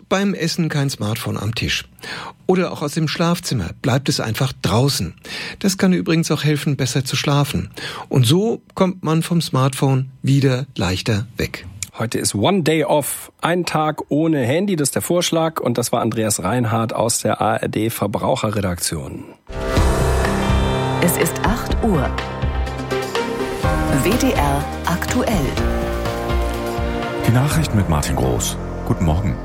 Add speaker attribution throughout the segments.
Speaker 1: Beim Essen kein Smartphone am Tisch. Oder auch aus dem Schlafzimmer bleibt es einfach draußen. Das kann übrigens auch helfen, besser zu schlafen. Und so kommt man vom Smartphone wieder leichter weg.
Speaker 2: Heute ist One Day Off, ein Tag ohne Handy, das ist der Vorschlag. Und das war Andreas Reinhardt aus der ARD Verbraucherredaktion.
Speaker 3: Es ist 8 Uhr. WDR aktuell.
Speaker 4: Die Nachrichten mit Martin Groß. Guten Morgen.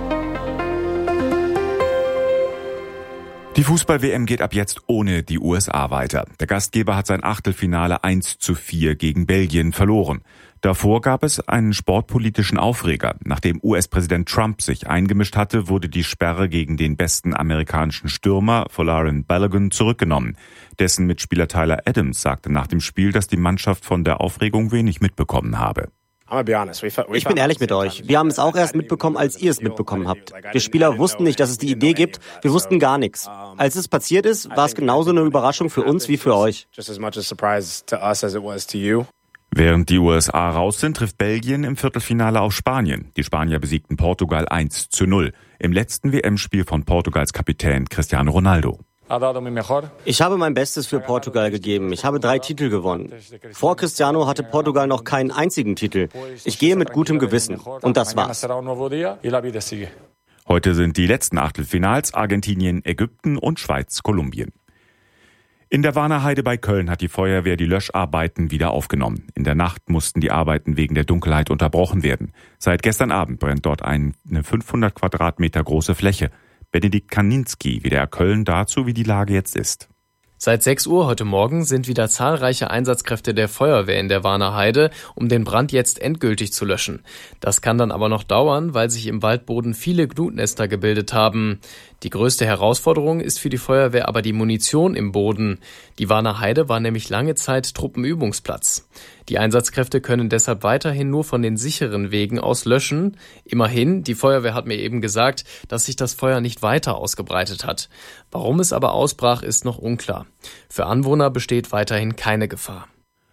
Speaker 4: Die Fußball-WM geht ab jetzt ohne die USA weiter. Der Gastgeber hat sein Achtelfinale 1:4 gegen Belgien verloren. Davor gab es einen sportpolitischen Aufreger. Nachdem US-Präsident Trump sich eingemischt hatte, wurde die Sperre gegen den besten amerikanischen Stürmer, Folarin Balogun, zurückgenommen. Dessen Mitspieler Tyler Adams sagte nach dem Spiel, dass die Mannschaft von der Aufregung wenig mitbekommen habe.
Speaker 5: Ich bin ehrlich mit euch. Wir haben es auch erst mitbekommen, als ihr es mitbekommen habt. Wir Spieler wussten nicht, dass es die Idee gibt. Wir wussten gar nichts. Als es passiert ist, war es genauso eine Überraschung für uns wie für euch.
Speaker 4: Während die USA raus sind, trifft Belgien im Viertelfinale auf Spanien. Die Spanier besiegten Portugal 1:0 im letzten WM-Spiel von Portugals Kapitän Cristiano Ronaldo.
Speaker 5: Ich habe mein Bestes für Portugal gegeben. Ich habe 3 Titel gewonnen. Vor Cristiano hatte Portugal noch keinen einzigen Titel. Ich gehe mit gutem Gewissen. Und das war's.
Speaker 4: Heute sind die letzten Achtelfinals: Argentinien, Ägypten und Schweiz, Kolumbien. In der Warner Heide bei Köln hat die Feuerwehr die Löscharbeiten wieder aufgenommen. In der Nacht mussten die Arbeiten wegen der Dunkelheit unterbrochen werden. Seit gestern Abend brennt dort eine 500 Quadratmeter große Fläche. Benedikt Kaninski, WDR Köln, dazu, wie die Lage jetzt ist.
Speaker 6: Seit 6 Uhr heute Morgen sind wieder zahlreiche Einsatzkräfte der Feuerwehr in der Warner Heide, um den Brand jetzt endgültig zu löschen. Das kann dann aber noch dauern, weil sich im Waldboden viele Glutnester gebildet haben. Die größte Herausforderung ist für die Feuerwehr aber die Munition im Boden. Die Warner Heide war nämlich lange Zeit Truppenübungsplatz. Die Einsatzkräfte können deshalb weiterhin nur von den sicheren Wegen aus löschen. Immerhin, die Feuerwehr hat mir eben gesagt, dass sich das Feuer nicht weiter ausgebreitet hat. Warum es aber ausbrach, ist noch unklar. Für Anwohner besteht weiterhin keine Gefahr.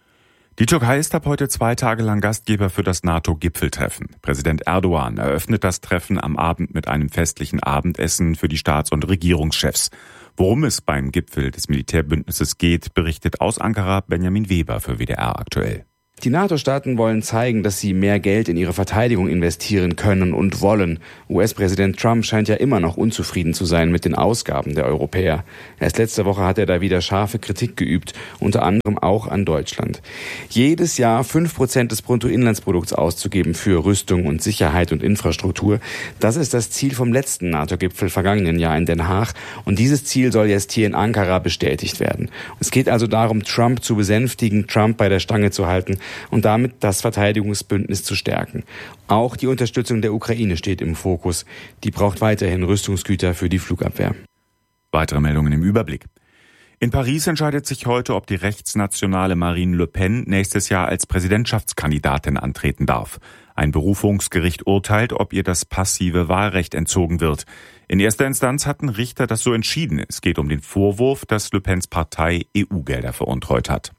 Speaker 4: Die Türkei ist ab heute 2 Tage lang Gastgeber für das NATO-Gipfeltreffen. Präsident Erdogan eröffnet das Treffen am Abend mit einem festlichen Abendessen für die Staats- und Regierungschefs. Worum es beim Gipfel des Militärbündnisses geht, berichtet aus Ankara Benjamin Weber für WDR aktuell.
Speaker 7: Die NATO-Staaten wollen zeigen, dass sie mehr Geld in ihre Verteidigung investieren können und wollen. US-Präsident Trump scheint ja immer noch unzufrieden zu sein mit den Ausgaben der Europäer. Erst letzte Woche hat er da wieder scharfe Kritik geübt, unter anderem auch an Deutschland. Jedes Jahr 5% des Bruttoinlandsprodukts auszugeben für Rüstung und Sicherheit und Infrastruktur, das ist das Ziel vom letzten NATO-Gipfel vergangenen Jahr in Den Haag. Und dieses Ziel soll jetzt hier in Ankara bestätigt werden. Es geht also darum, Trump zu besänftigen, Trump bei der Stange zu halten und damit das Verteidigungsbündnis zu stärken. Auch die Unterstützung der Ukraine steht im Fokus. Die braucht weiterhin Rüstungsgüter für die Flugabwehr.
Speaker 4: Weitere Meldungen im Überblick. In Paris entscheidet sich heute, ob die rechtsnationale Marine Le Pen nächstes Jahr als Präsidentschaftskandidatin antreten darf. Ein Berufungsgericht urteilt, ob ihr das passive Wahlrecht entzogen wird. In erster Instanz hatten Richter das so entschieden. Es geht um den Vorwurf, dass Le Pens Partei EU-Gelder veruntreut hat.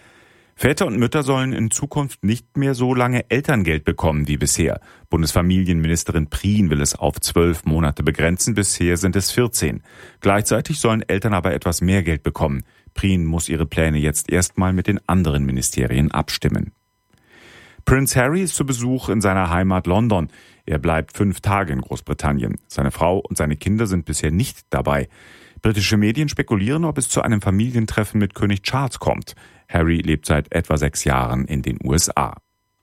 Speaker 4: Väter und Mütter sollen in Zukunft nicht mehr so lange Elterngeld bekommen wie bisher. Bundesfamilienministerin Prien will es auf 12 Monate begrenzen, bisher sind es 14. Gleichzeitig sollen Eltern aber etwas mehr Geld bekommen. Prien muss ihre Pläne jetzt erstmal mit den anderen Ministerien abstimmen. Prince Harry ist zu Besuch in seiner Heimat London. Er bleibt 5 Tage in Großbritannien. Seine Frau und seine Kinder sind bisher nicht dabei. Britische Medien spekulieren, ob es zu einem Familientreffen mit König Charles kommt. Harry lebt seit etwa 6 Jahren in den USA.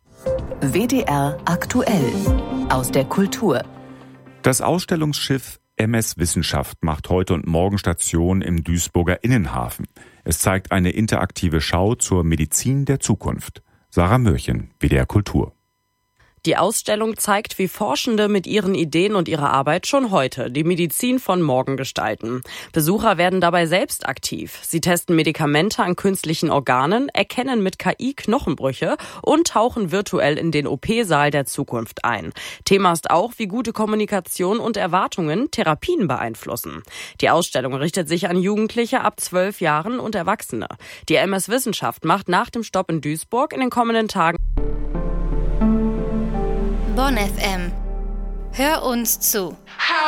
Speaker 3: WDR aktuell aus der Kultur.
Speaker 4: Das Ausstellungsschiff MS Wissenschaft macht heute und morgen Station im Duisburger Innenhafen. Es zeigt eine interaktive Schau zur Medizin der Zukunft. Sarah Mörchen, WDR Kultur.
Speaker 8: Die Ausstellung zeigt, wie Forschende mit ihren Ideen und ihrer Arbeit schon heute die Medizin von morgen gestalten. Besucher werden dabei selbst aktiv. Sie testen Medikamente an künstlichen Organen, erkennen mit KI Knochenbrüche und tauchen virtuell in den OP-Saal der Zukunft ein. Thema ist auch, wie gute Kommunikation und Erwartungen Therapien beeinflussen. Die Ausstellung richtet sich an Jugendliche ab 12 Jahren und Erwachsene. Die MS Wissenschaft macht nach dem Stopp in Duisburg in den kommenden Tagen
Speaker 9: Bonn FM. Hör uns zu.